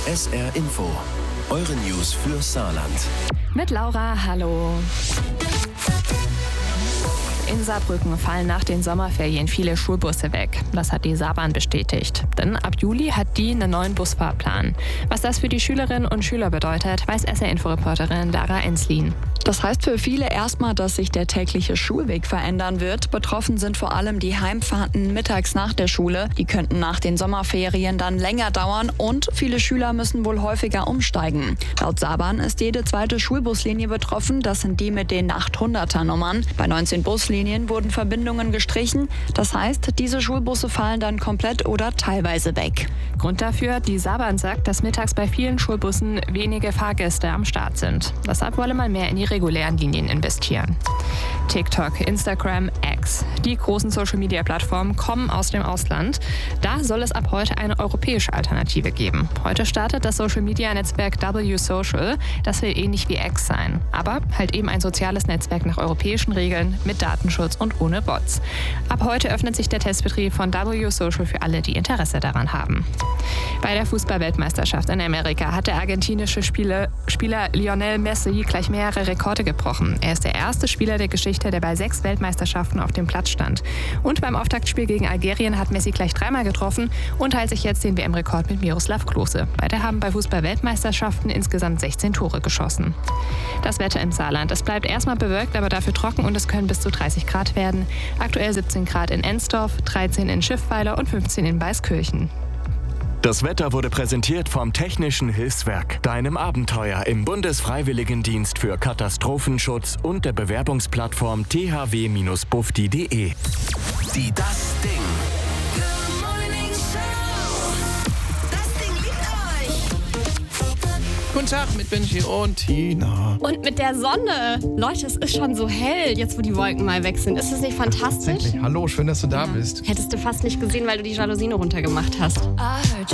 SR Info, eure News für Saarland. Mit Laura, hallo. In Saarbrücken fallen nach den Sommerferien viele Schulbusse weg. Das hat die Saarbahn bestätigt. Denn ab Juli hat die einen neuen Busfahrplan. Was das für die Schülerinnen und Schüler bedeutet, weiß SR-Info-Reporterin Lara Enslin. Das heißt für viele erstmal, dass sich der tägliche Schulweg verändern wird. Betroffen sind vor allem die Heimfahrten mittags nach der Schule. Die könnten nach den Sommerferien dann länger dauern und viele Schüler müssen wohl häufiger umsteigen. Laut Saarbahn ist jede zweite Schulbuslinie betroffen. Das sind die mit den 800er-Nummern. Bei 19 Buslinien wurden Verbindungen gestrichen. Das heißt, diese Schulbusse fallen dann komplett oder teilweise weg. Grund dafür, die Saarbahn sagt, dass mittags bei vielen Schulbussen wenige Fahrgäste am Start sind. Deshalb wolle man mehr in die regulären Linien investieren. TikTok, Instagram, X. Die großen Social-Media-Plattformen kommen aus dem Ausland. Da soll es ab heute eine europäische Alternative geben. Heute startet das Social-Media-Netzwerk W Social. Das will ähnlich wie X sein. Aber halt eben ein soziales Netzwerk nach europäischen Regeln mit Datenschutz und ohne Bots. Ab heute öffnet sich der Testbetrieb von W Social für alle, die Interesse daran haben. Bei der Fußball-Weltmeisterschaft in Amerika hat der argentinische Spieler Lionel Messi gleich mehrere Rekorde gebrochen. Er ist der erste Spieler der Geschichte, der bei 6 Weltmeisterschaften auf dem Platz stand. Und beim Auftaktspiel gegen Algerien hat Messi gleich 3-mal getroffen und teilt sich jetzt den WM-Rekord mit Miroslav Klose. Beide haben bei Fußball-Weltmeisterschaften insgesamt 16 Tore geschossen. Das Wetter im Saarland. Es bleibt erstmal bewölkt, aber dafür trocken und es können bis zu 30 Grad werden. Aktuell 17 Grad in Ensdorf, 13 in Schiffweiler und 15 in Weißkirchen. Das Wetter wurde präsentiert vom Technischen Hilfswerk, deinem Abenteuer im Bundesfreiwilligendienst für Katastrophenschutz und der Bewerbungsplattform thw-bufdi.de. Die Das Ding. Guten Tag mit Benji und Tina. Und mit der Sonne. Leute, es ist schon so hell, jetzt wo die Wolken mal weg sind. Ist das nicht fantastisch? Hallo, schön, dass du da bist. Hättest du fast nicht gesehen, weil du die Jalousien runtergemacht hast.